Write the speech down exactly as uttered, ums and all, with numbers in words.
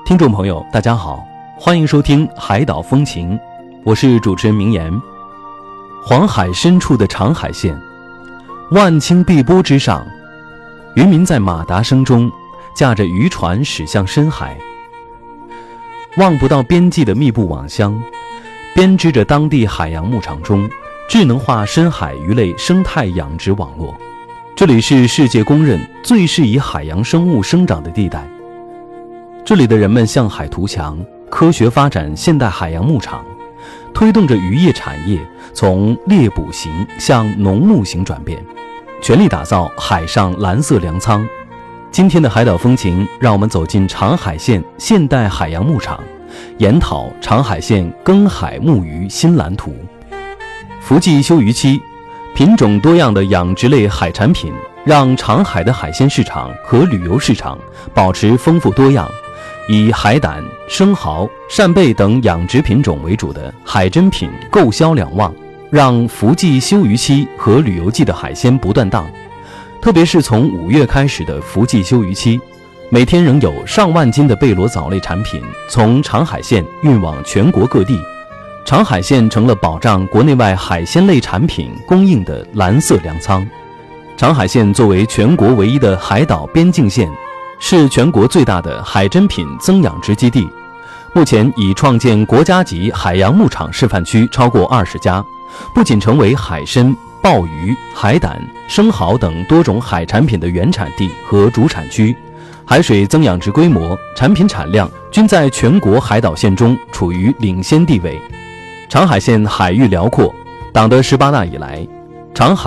听众朋友大家好，欢迎收听海岛风情，我是主持人明言。黄海深处的长海县，万顷碧波之上，渔民在马达声中驾着渔船驶向深海，望不到边际的密布网箱编织着当地海洋牧场中智能化深海鱼类生态养殖网络。这里是世界公认最适宜海洋生物生长的地带，这里的人们向海图强，科学发展现代海洋牧场，推动着渔业产业从猎捕型向农牧型转变，全力打造海上蓝色粮仓。今天的海岛风情，让我们走进长海县现代海洋牧场，研讨长海县耕海牧渔新蓝图。伏季休渔期，品种多样的养殖类海产品让长海的海鲜市场和旅游市场保持丰富多样。以海胆、生蚝、扇贝等养殖品种为主的海珍品购销两旺，让伏季休渔期和旅游季的海鲜不断档。特别是从五月开始的伏季休渔期，每天仍有上万斤的贝螺藻类产品从长海县运往全国各地。长海县成了保障国内外海鲜类产品供应的蓝色粮仓。长海县作为全国唯一的海岛边境县，是全国最大的海珍品增养殖基地，目前已创建国家级海洋牧场示范区超过二十家，不仅成为海参、鲍鱼、海胆、生蚝等多种海产品的原产地和主产区，海水增养殖规模、产品产量均在全国海岛县中处于领先地位。长海县海域辽阔，党的十八大以来，长海